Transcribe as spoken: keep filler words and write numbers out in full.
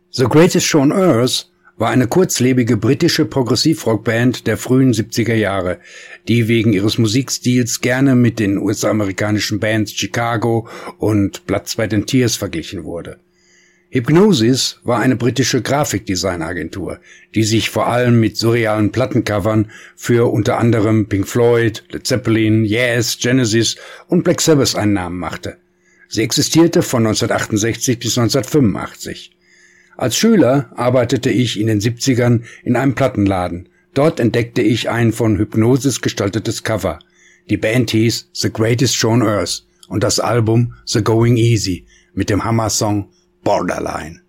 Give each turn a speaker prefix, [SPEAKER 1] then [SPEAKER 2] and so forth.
[SPEAKER 1] The Greatest Show on Earth war eine kurzlebige britische Progressivrockband der frühen siebziger Jahre, die wegen ihres Musikstils gerne mit den U S-amerikanischen Bands Chicago und Blood, Sweat and Tears verglichen wurde. Hipgnosis war eine britische Grafikdesignagentur, die sich vor allem mit surrealen Plattencovern für unter anderem Pink Floyd, Led Zeppelin, Yes, Genesis und Black Sabbath einen Namen machte. Sie existierte von neunzehnhundertachtundsechzig bis neunzehnhundertfünfundachtzig. Als Schüler arbeitete ich in den siebzigern in einem Plattenladen. Dort entdeckte ich ein von Hipgnosis gestaltetes Cover. Die Band hieß The Greatest Show on Earth und das Album The Going Easy mit dem Hammer-Song Borderline.